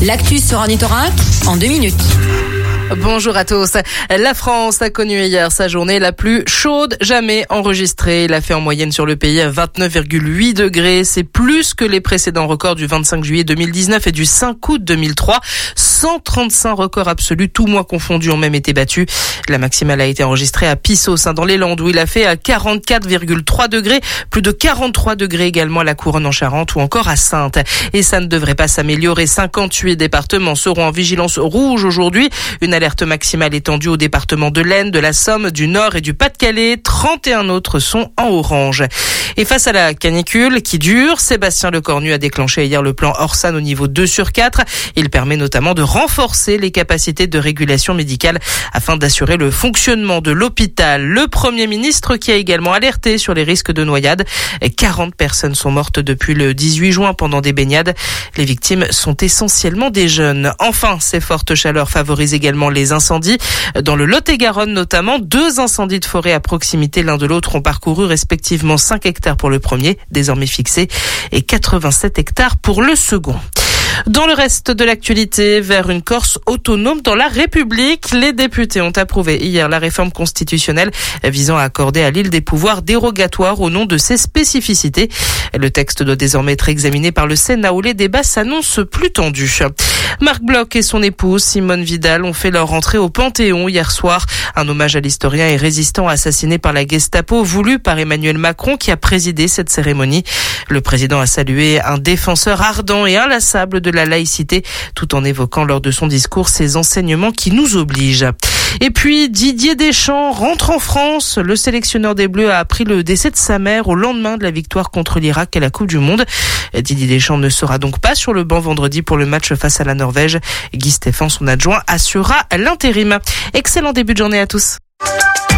L'actu sur Ornithorynque en 2 minutes. Bonjour à tous. La France a connu hier sa journée la plus chaude jamais enregistrée. Il a fait en moyenne sur le pays 29,8 degrés. C'est plus que les précédents records du 25 juillet 2019 et du 5 août 2003. 135 records absolus, tous mois confondus, ont même été battus. La maximale a été enregistrée à Pissos, dans les Landes, où il a fait à 44,3 degrés. Plus de 43 degrés également à la Couronne en Charente ou encore à Saintes. Et ça ne devrait pas s'améliorer. 58 départements seront en vigilance rouge aujourd'hui. Une alerte maximale étendue aux départements de l'Aisne, de la Somme, du Nord et du Pas-de-Calais. 31 autres sont en orange. Et face à la canicule qui dure, Sébastien Lecornu a déclenché hier le plan Orsan au niveau 2/4. Il permet notamment de renforcer les capacités de régulation médicale afin d'assurer le fonctionnement de l'hôpital. Le Premier ministre qui a également alerté sur les risques de noyade. 40 personnes sont mortes depuis le 18 juin pendant des baignades. Les victimes sont essentiellement des jeunes. Enfin, ces fortes chaleurs favorisent également les incendies. Dans le Lot-et-Garonne notamment, 2 incendies de forêt à proximité l'un de l'autre ont parcouru respectivement 5 hectares pour le premier, désormais fixé, et 87 hectares pour le second. Dans le reste de l'actualité, vers une Corse autonome dans la République, les députés ont approuvé hier la réforme constitutionnelle visant à accorder à l'île des pouvoirs dérogatoires au nom de ses spécificités. Le texte doit désormais être examiné par le Sénat où les débats s'annoncent plus tendus. Marc Bloch et son épouse Simone Vidal ont fait leur entrée au Panthéon hier soir. Un hommage à l'historien et résistant assassiné par la Gestapo voulu par Emmanuel Macron qui a présidé cette cérémonie. Le président a salué un défenseur ardent et inlassable de la laïcité, tout en évoquant lors de son discours ces enseignements qui nous obligent. Et puis Didier Deschamps rentre en France. Le sélectionneur des Bleus a appris le décès de sa mère au lendemain de la victoire contre l'Irak à la Coupe du Monde. Didier Deschamps ne sera donc pas sur le banc vendredi pour le match face à la Norvège. Guy Stéphane, son adjoint, assurera l'intérim. Excellent début de journée à tous.